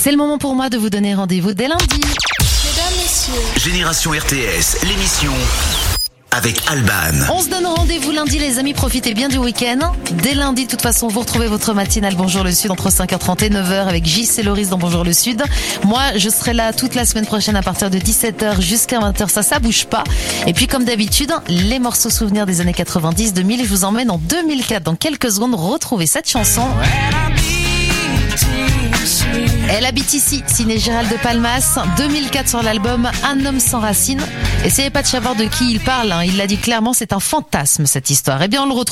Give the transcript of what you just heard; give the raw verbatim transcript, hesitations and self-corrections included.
C'est le moment pour moi de vous donner rendez-vous dès lundi. Mesdames, messieurs. Génération R T S, l'émission avec Alban. On se donne rendez-vous lundi les amis, profitez bien du week-end. Dès lundi, de toute façon, vous retrouvez votre matinale Bonjour le Sud entre cinq heures trente et neuf heures avec Gis et Loris dans Bonjour le Sud. Moi, je serai là toute la semaine prochaine à partir de dix-sept heures jusqu'à vingt heures, ça, ça bouge pas. Et puis comme d'habitude, les morceaux souvenirs des années quatre-vingt-dix, deux mille, je vous emmène en deux mille quatre. Dans quelques secondes, retrouvez cette chanson. Elle habite ici, signé Gérald de Palmas, deux mille quatre sur l'album Un homme sans racines. Essayez pas de savoir de qui il parle, hein. Il l'a dit clairement, c'est un fantasme cette histoire. Eh bien on le retrouve